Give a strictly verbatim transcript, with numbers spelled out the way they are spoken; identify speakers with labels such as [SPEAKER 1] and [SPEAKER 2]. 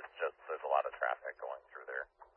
[SPEAKER 1] just there's a lot of traffic going through there.